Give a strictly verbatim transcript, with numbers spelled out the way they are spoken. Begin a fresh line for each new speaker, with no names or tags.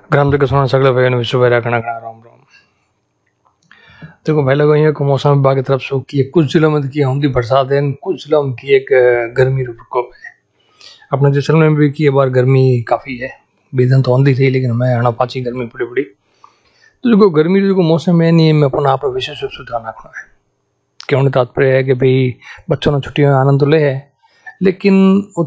ग्राम तक सुना सगले भाई ने विश्व राम राम। देखो भाई लोग यहाँ को मौसम विभाग की तरफ से की कुछ जिलों में की होंगी बरसात है, कुछ जिलों में की एक गर्मी रो प्रकोप है। अपने जैसलमेर में भी की बार गर्मी काफ़ी है, बेदन तो आंधी थी लेकिन मैं आना पाची गर्मी पड़ी पड़ी। तो जो गर्मी जो मौसम है नहीं मैं अपना आप विशेष रूप से ध्यान रखना है। कहने तात्पर्य है कि भाई बच्चों ने छुट्टियों में आनंद तो ले है, लेकिन